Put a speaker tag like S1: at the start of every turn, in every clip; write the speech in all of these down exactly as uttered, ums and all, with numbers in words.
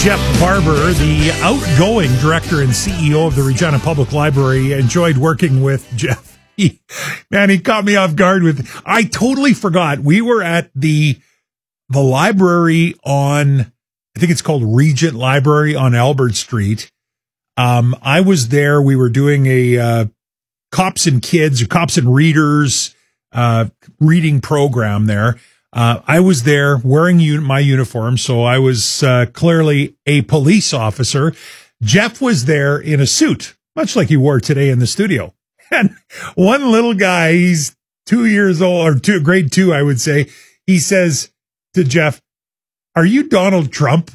S1: Jeff Barber, the outgoing director and C E O of the Regina Public Library. Enjoyed working with Jeff. He, man, he caught me off guard with, I totally forgot. We were at the, the library on, I think it's called Regent Library on Albert Street. Um, I was there. We were doing a, uh, Cops and Kids, or Cops and Readers, uh, reading program there. Uh, I was there wearing un- my uniform, so I was uh, clearly a police officer. Jeff was there in a suit, much like he wore today in the studio. And one little guy, he's two years old, or two, grade two, I would say, he says to Jeff, "Are you Donald Trump?"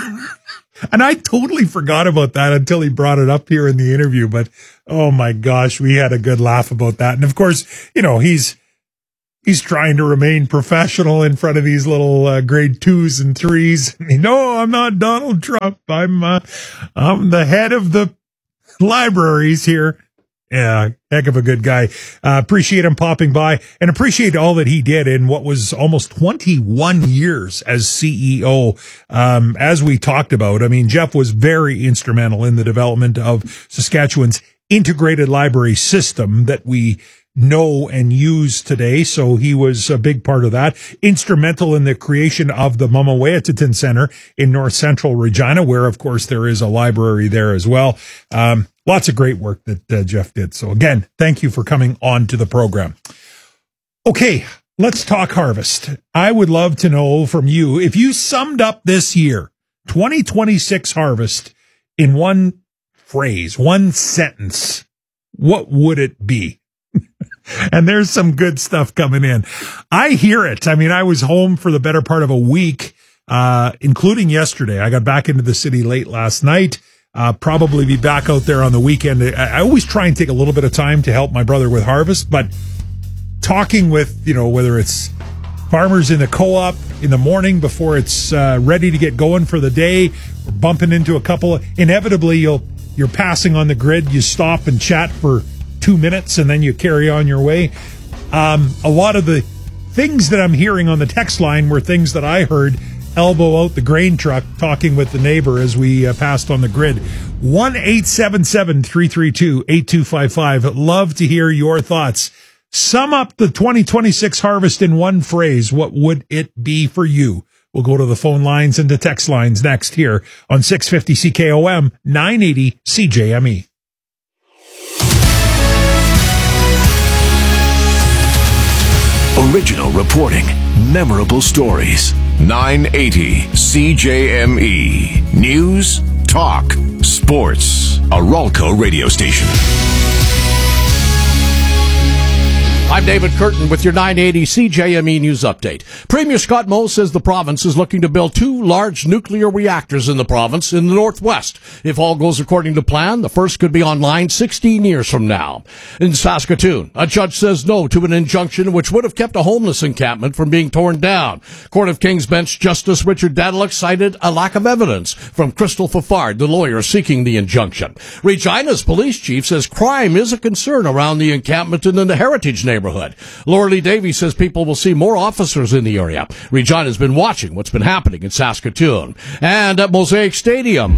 S1: And I totally forgot about that until he brought it up here in the interview. But, oh, my gosh, we had a good laugh about that. And, of course, you know, he's He's trying to remain professional in front of these little uh, grade twos and threes. No, I'm not Donald Trump. I'm uh, I'm the head of the libraries here. Yeah, heck of a good guy. Uh, appreciate him popping by and appreciate all that he did in what was almost twenty-one years as C E O. Um, as we talked about, I mean, Jeff was very instrumental in the development of Saskatchewan's integrated library system that we know and use today. So he was a big part of that. Instrumental in the creation of the Mamaweatatin Center in North Central Regina, where, of course, there is a library there as well. Um, lots of great work that uh, Jeff did. So again, thank you for coming on to the program. Okay, let's talk harvest. I would love to know from you, if you summed up this year, twenty twenty-six harvest, in one phrase, one sentence, what would it be? And there's some good stuff coming in. I hear it. I mean, I was home for the better part of a week, uh, including yesterday. I got back into the city late last night. Uh, probably be back out there on the weekend. I, I always try and take a little bit of time to help my brother with harvest, but talking with, you know, whether it's farmers in the co-op in the morning before it's uh, ready to get going for the day, or bumping into a couple of, inevitably you'll, you're passing on the grid. You stop and chat for two minutes and then you carry on your way. Um, a lot of the things that I'm hearing on the text line were things that I heard elbow out the grain truck talking with the neighbor as we uh, passed on the grid. one eight seven seven, three three two, eight two five five. Love to hear your thoughts. Sum up the twenty twenty-six harvest in one phrase. What would it be for you? We'll go to the phone lines and the text lines next here on six fifty C K O M, nine eighty C J M E.
S2: Original reporting, memorable stories. nine eighty C J M E. News, talk, sports. A Ralco radio station.
S3: I'm David Curtin with your nine eighty C J M E News Update. Premier Scott Moe says the province is looking to build two large nuclear reactors in the province in the northwest. If all goes according to plan, the first could be online sixteen years from now. In Saskatoon, a judge says no to an injunction which would have kept a homeless encampment from being torn down. Court of King's Bench Justice Richard Dadaluk cited a lack of evidence from Crystal Fafard, the lawyer seeking the injunction. Regina's police chief says crime is a concern around the encampment and in the heritage neighborhood. neighborhood. Laura Lee Davies says people will see more officers in the area. Regina's been watching what's been happening in Saskatoon. And at Mosaic Stadium,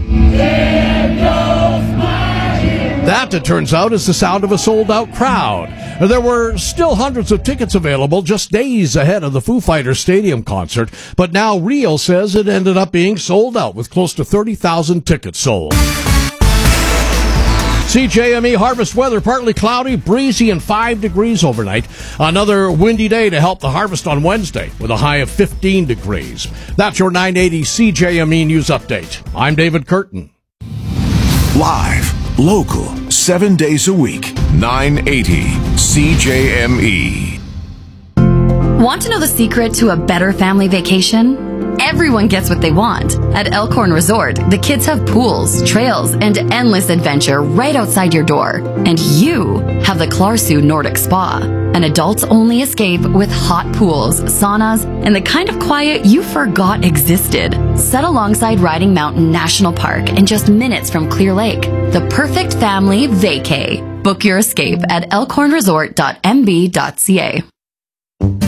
S3: that, it turns out, is the sound of a sold-out crowd. There were still hundreds of tickets available just days ahead of the Foo Fighters Stadium concert, but now Rio says it ended up being sold out with close to thirty thousand tickets sold. C J M E harvest weather, partly cloudy, breezy, and five degrees overnight. Another windy day to help the harvest on Wednesday with a high of fifteen degrees. That's your nine eighty C J M E News Update. I'm David Curtin.
S2: Live, local, seven days a week. nine eighty C J M E.
S4: Want to know the secret to a better family vacation? Everyone gets what they want. At Elkhorn Resort, the kids have pools, trails, and endless adventure right outside your door. And you have the Clarsu Nordic Spa, an adults-only escape with hot pools, saunas, and the kind of quiet you forgot existed. Set alongside Riding Mountain National Park and just minutes from Clear Lake. The perfect family vacay. Book your escape at elkhorn resort dot m b dot c a.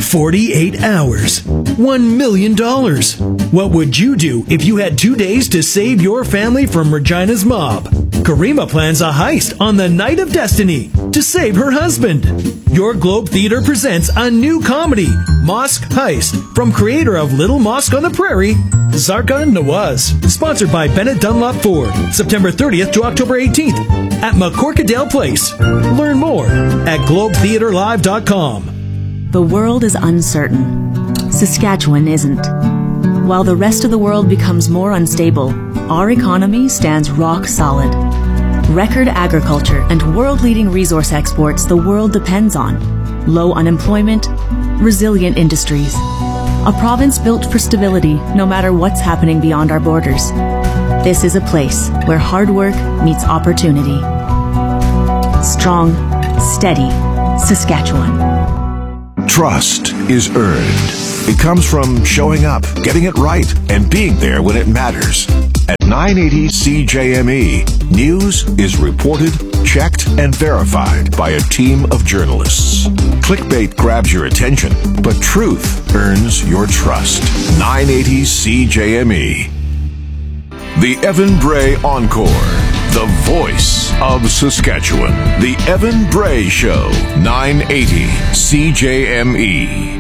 S5: forty-eight hours. one million dollars. What would you do if you had two days to save your family from Regina's mob? Karima plans a heist on the night of destiny to save her husband. Your Globe Theatre presents a new comedy, Mosque Heist, from creator of Little Mosque on the Prairie, Zarkan Nawaz. Sponsored by Bennett Dunlop Ford, September thirtieth to October eighteenth at McCorkadale Place. Learn more at globe theatre live dot com.
S6: The world is uncertain. Saskatchewan isn't. While the rest of the world becomes more unstable, our economy stands rock solid. Record agriculture and world-leading resource exports the world depends on. Low unemployment, resilient industries. A province built for stability no matter what's happening beyond our borders. This is a place where hard work meets opportunity. Strong, steady, Saskatchewan.
S2: Trust is earned. It comes from showing up, getting it right, and being there when it matters. At nine eighty C J M E, news is reported, checked, and verified by a team of journalists. Clickbait grabs your attention, but truth earns your trust. nine eighty C J M E. The Evan Bray Encore. The voice of Saskatchewan. The Evan Bray Show. nine eighty C J M E.